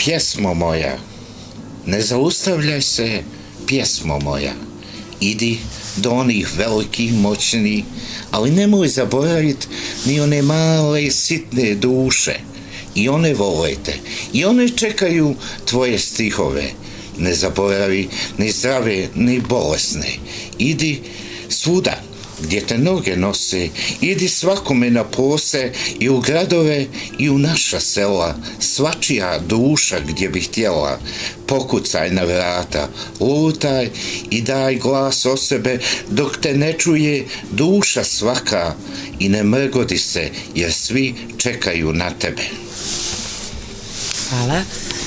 Pjesmo moja, ne zaustavljaj se, pjesmo moja. Idi do onih velikih, moćnih, ali nemoj zaboraviti ni one male, sitne duše. I one volete, i one čekaju tvoje stihove. Ne zaboravi ni zdrave, ni bolesne. Idi svuda gdje te noge nose, idi svakome na pose i u gradove i u naša sela, svačija duša gdje bi htjela, pokucaj na vrata, lutaj i daj glas o sebe dok te ne čuje duša svaka i ne mrgodi se jer svi čekaju na tebe. Hvala.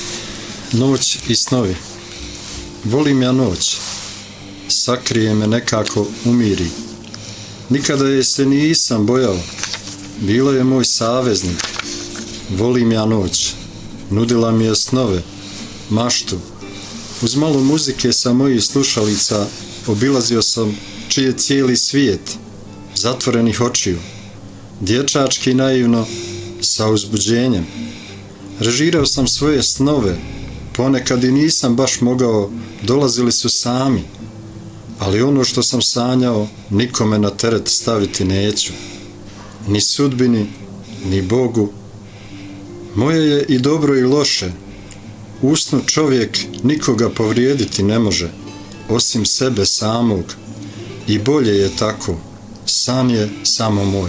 Noć i snovi. Volim ja noć. Sakrije me nekako, umiri. Nikada je se nisam bojao. Bilo je moj saveznik. Volim ja noć. Nudila mi je snove, maštu. Uz malo muzike sa mojih slušalica obilazio sam čije cijeli svijet, zatvorenih očiju. Dječački naivno, sa uzbuđenjem. Režirao sam svoje snove, ponekad i nisam baš mogao, dolazili su sami. Ali ono što sam sanjao, nikome na teret staviti neću. Ni sudbini, ni Bogu. Moje je i dobro i loše. U snu čovjek nikoga povrijediti ne može, osim sebe samog. I bolje je tako, san je samo moj.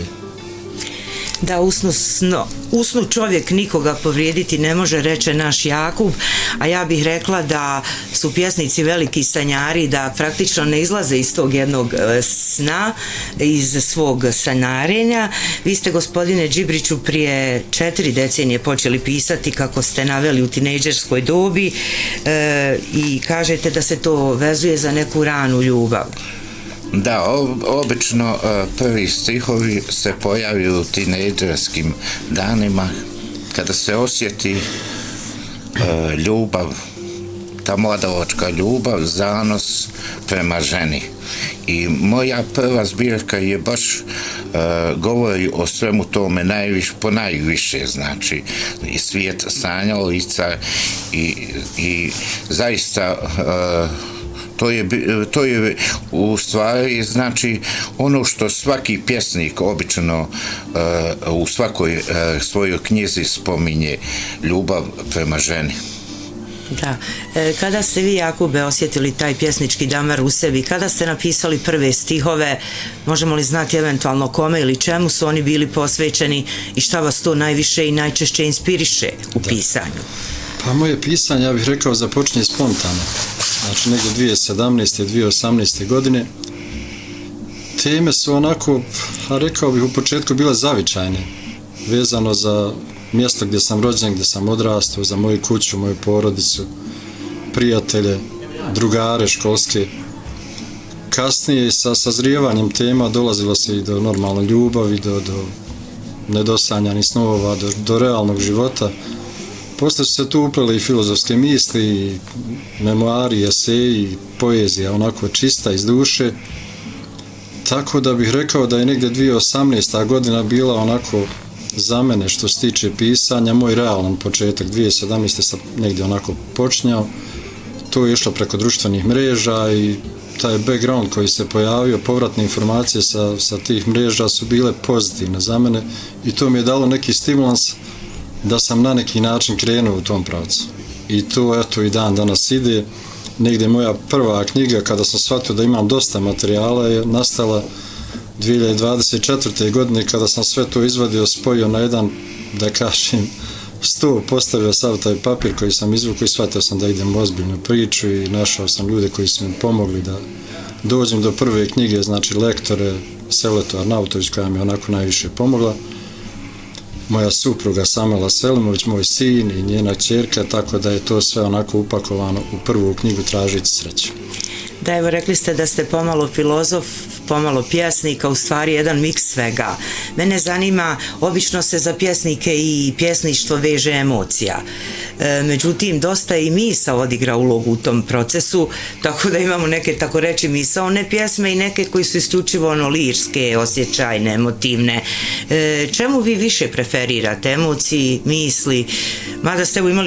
Da, u snu čovjek nikoga povrijediti ne može, reče naš Jakub, a ja bih rekla da su pjesnici veliki sanjari, da praktično ne izlaze iz tog jednog sna, iz svog sanjarenja. Vi ste, gospodine Džibriću, prije 4 decenije počeli pisati, kako ste naveli, u tinejdžerskoj dobi, i kažete da se to vezuje za neku ranu ljubav. Da, obično prvi stihovi se pojavaju u tinejdžerskim danima kada se osjeti ljubav, ta mladovačka ljubav, zanos prema ženi. I moja prva zbirka je baš govori o svemu tome ponajviše, znači i svijet sanjalica i zaista to je u stvari, znači, ono što svaki pjesnik obično u svakoj svojoj knjizi spominje, ljubav prema ženi. Da. Kada ste vi, Jakube, osjetili taj pjesnički damar u sebi, kada ste napisali prve stihove, možemo li znati eventualno kome ili čemu su oni bili posvećeni i šta vas to najviše i najčešće inspiriše u pisanju? Pa moje pisanje, ja bih rekao, započinje spontano. Znači negdje 2017. 2018. godine. Teme su onako, rekao bih, u početku bile zavičajne, vezano za mjesto gdje sam rođen, gdje sam odrastao, za moju kuću, moju porodicu, prijatelje, drugare školske. Kasnije sa sazrijevanjem tema dolazilo se i do normalne ljubavi, do nedosanjanih snova, do realnog života. Poslije su se tu uplele i filozofske misli, i memoari, eseji, poezija, onako čista iz duše. Tako da bih rekao da je negdje 2018. godina bila onako za mene što se tiče pisanja, moj realan početak. 2017. sam negdje onako počinjao. To je išlo preko društvenih mreža i taj background koji se pojavio, povratne informacije sa tih mreža su bile pozitivne za mene i to mi je dalo neki stimulans da sam na neki način krenuo u tom pravcu. I to, eto, i dan danas ide. Negdje moja prva knjiga, kada sam shvatio da imam dosta materijala, je nastala 2024. godine, kada sam sve to izvadio, spojio na jedan, da kažem, sto, postavio sav taj papir koji sam izvukao i shvatio sam da idem u ozbiljnu priču i našao sam ljude koji su mi pomogli da dođem do prve knjige, znači lektore, Seleta Arnautović, koja mi je onako najviše pomogla. Moja supruga Samela Selimović, moj sin i njena ćerka, tako da je to sve onako upakovano u prvu knjigu Tražiti sreću. Da, evo, rekli ste da ste pomalo filozof, pomalo pjesnika, u stvari jedan miks svega. Mene zanima, obično se za pjesnike i pjesništvo veže emocija. Međutim, dosta i misao odigra ulogu u tom procesu, tako da imamo neke, tako reći, misaone pjesme i neke koji su isključivo lirske, osjećajne, emotivne. Čemu vi više preferirate? Emociji, misli? Mada ste imali